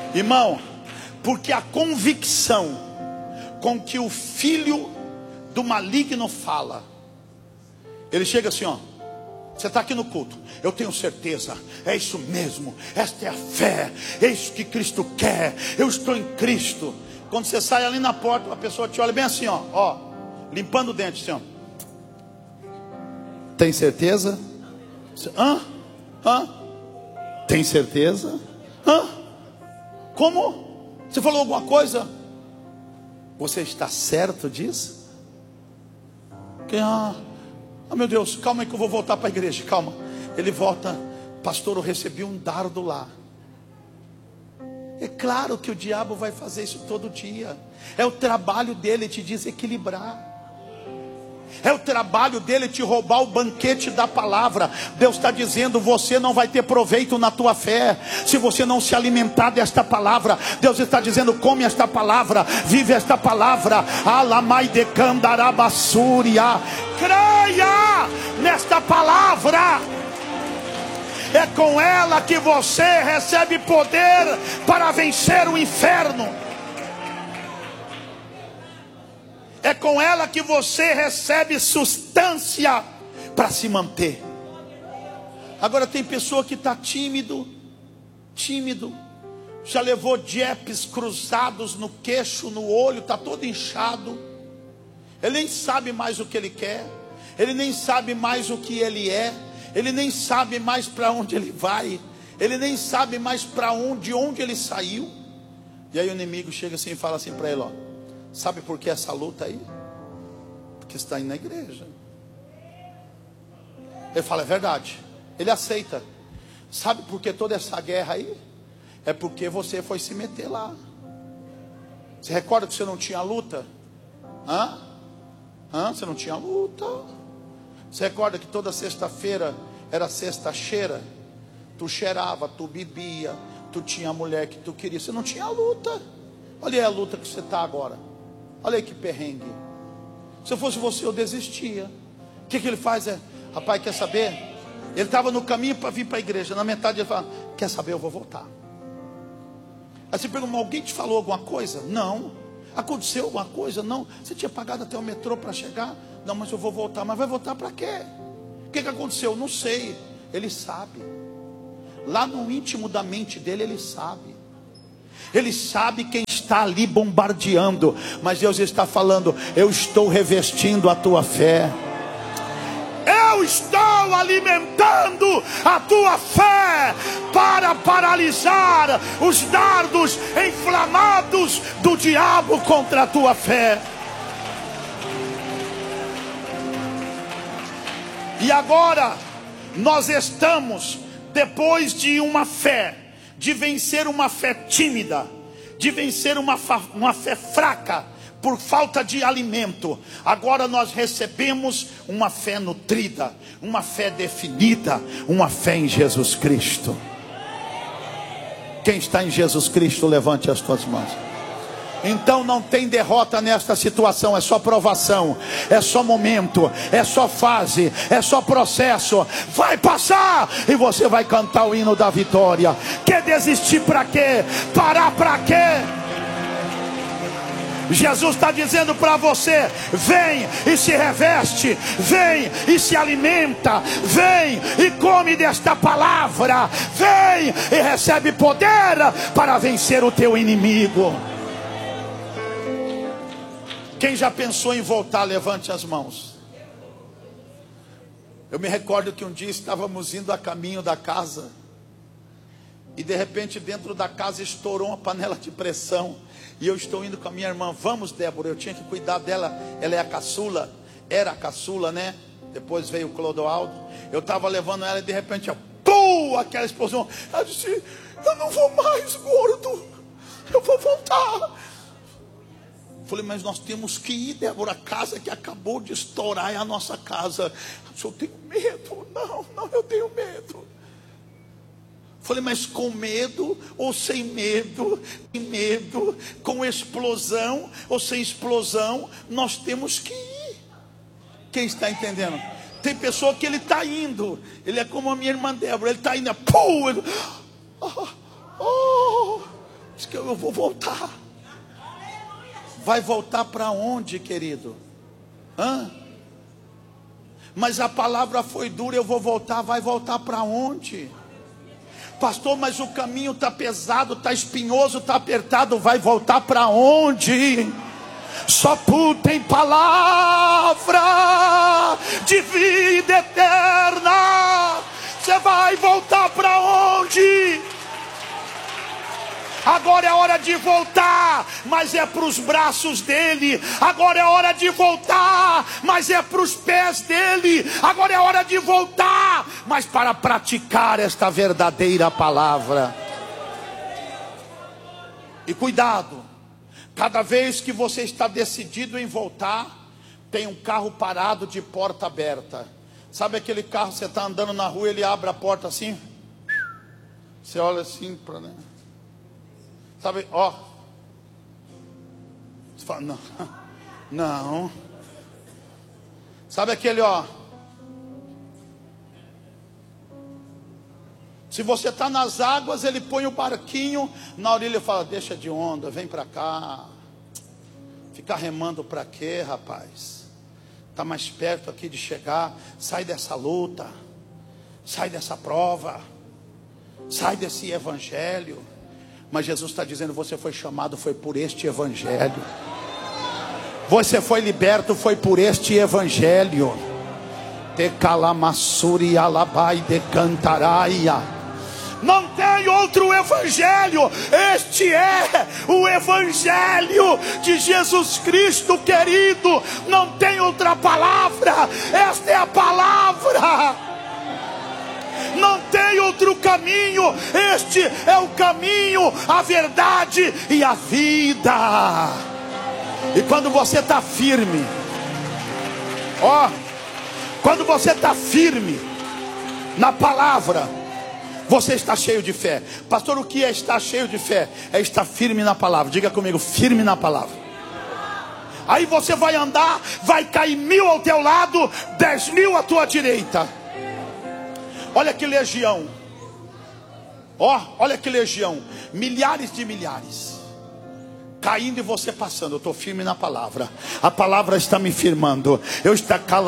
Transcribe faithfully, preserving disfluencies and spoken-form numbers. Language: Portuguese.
Irmão, porque a convicção com que o filho do maligno fala, ele chega assim, ó. Você está aqui no culto, eu tenho certeza, é isso mesmo, esta é a fé, é isso que Cristo quer, eu estou em Cristo. Quando você sai ali na porta, a pessoa te olha bem assim, ó, ó, limpando o dente, assim, ó. Tem certeza? Hã? Hã? Tem certeza? Hã? Como? Você falou alguma coisa? Você está certo disso? Que, ah, ah, meu Deus, calma aí que eu vou voltar para a igreja, calma. Ele volta, pastor, eu recebi um dardo lá. É claro que o diabo vai fazer isso todo dia. É o trabalho dele te desequilibrar. É o trabalho dele te roubar o banquete da palavra. Deus está dizendo, você não vai ter proveito na tua fé se você não se alimentar desta palavra. Deus está dizendo, come esta palavra, vive esta palavra. Alamai de candarabassúria. Creia nesta palavra. É com ela que você recebe poder para vencer o inferno. É com ela que você recebe substância para se manter. Agora tem pessoa que está tímido, tímido, já levou japes cruzados no queixo, no olho, está todo inchado. Ele nem sabe mais o que ele quer, ele nem sabe mais o que ele é, ele nem sabe mais para onde ele vai, ele nem sabe mais para onde, de onde ele saiu. E aí o inimigo chega assim e fala assim para ele, ó, sabe por que essa luta aí? Porque está indo na igreja. Ele fala, é verdade. Ele aceita. Sabe por que toda essa guerra aí? É porque você foi se meter lá. Você recorda que você não tinha luta? Hã? Hã? Você não tinha luta. Você recorda que toda sexta-feira era sexta-cheira? Tu cheirava, tu bebia, tu tinha a mulher que tu queria. Você não tinha luta. Olha aí a luta que você está agora. Olha aí que perrengue. Se eu fosse você, eu desistia. O que, que ele faz? É, rapaz, quer saber? Ele estava no caminho para vir para a igreja. Na metade ele fala, quer saber, eu vou voltar. Aí você pergunta, alguém te falou alguma coisa? Não. Aconteceu alguma coisa? Não. Você tinha pagado até o metrô para chegar? Não, mas eu vou voltar. Mas vai voltar para quê? O que, que aconteceu? Não sei. Ele sabe. Lá no íntimo da mente dele, ele sabe. Ele sabe quem está ali bombardeando. Mas Deus está falando, eu estou revestindo a tua fé. Eu estou alimentando a tua fé para paralisar os dardos inflamados do diabo contra a tua fé. E agora nós estamos, depois de uma fé, de vencer uma fé tímida, de vencer uma, fa- uma fé fraca, por falta de alimento, agora nós recebemos uma fé nutrida, uma fé definida, uma fé em Jesus Cristo. Quem está em Jesus Cristo, levante as tuas mãos. Então não tem derrota nesta situação, é só provação, é só momento, é só fase, é só processo. Vai passar e você vai cantar o hino da vitória. Quer desistir para quê? Parar para quê? Jesus está dizendo para você, vem e se reveste, vem e se alimenta, vem e come desta palavra, vem e recebe poder para vencer o teu inimigo. Quem já pensou em voltar, levante as mãos. Eu me recordo que um dia estávamos indo a caminho da casa, e de repente dentro da casa estourou uma panela de pressão. E eu estou indo com a minha irmã, vamos Débora, eu tinha que cuidar dela, ela é a caçula, era a caçula, né? Depois veio o Clodoaldo, eu estava levando ela e de repente, ó, pum, aquela explosão. Ela disse, eu não vou mais, gordo, eu vou voltar. Falei, mas nós temos que ir, Débora, a casa que acabou de estourar é a nossa casa. Ela disse, eu tenho medo, não, não, eu tenho medo. Falei, mas com medo ou sem medo, sem medo, com explosão ou sem explosão, nós temos que ir. Quem está entendendo? Tem pessoa que ele está indo, ele é como a minha irmã Débora, ele está indo, pum, ele, oh, oh, Diz que eu vou voltar. Vai voltar para onde, querido? Hã? Mas a palavra foi dura, eu vou voltar. Vai voltar para onde? Pastor, mas o caminho está pesado, está espinhoso, está apertado. Vai voltar para onde? Só tu tem palavra de vida eterna. Você vai voltar para onde? Agora é hora de voltar, mas é para os braços dele. Agora é hora de voltar, mas é para os pés dele. Agora é hora de voltar, mas para praticar esta verdadeira palavra. E cuidado, cada vez que você está decidido em voltar, tem um carro parado de porta aberta. Sabe aquele carro, você está andando na rua, ele abre a porta assim, você olha assim para, né? Sabe, ó. Você fala, não, não. Sabe aquele, ó. Se você está nas águas, ele põe o barquinho na orelha e fala, deixa de onda, vem para cá. Ficar remando para quê, rapaz? Está mais perto aqui de chegar. Sai dessa luta. Sai dessa prova. Sai desse evangelho. Mas Jesus está dizendo, você foi chamado, foi por este evangelho. Você foi liberto, foi por este evangelho. Te calamassuri alabai de cantaraia. Não tem outro evangelho. Este é o evangelho de Jesus Cristo, querido. Não tem outra palavra. Esta é a palavra. Não tem outro caminho. Este é o caminho, a verdade e a vida. E quando você está firme, ó, quando você está firme na palavra, você está cheio de fé. Pastor, o que é estar cheio de fé? É estar firme na palavra. Diga comigo, firme na palavra. Aí você vai andar, vai cair mil ao teu lado, dez mil à tua direita. Olha que legião. Ó, olha que legião. Milhares de milhares caindo e você passando. Eu estou firme na palavra. A palavra está me firmando. Eu estou calado.